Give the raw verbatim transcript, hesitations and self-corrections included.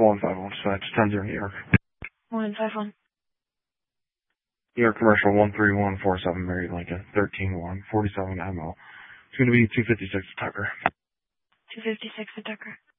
one five one, dispatch, ten zero New York. one five one. New York Commercial one three one four seven, Mary Lincoln, thirteen one forty-seven M L. It's going to be two fifty-six Tucker. two fifty-six at Tucker.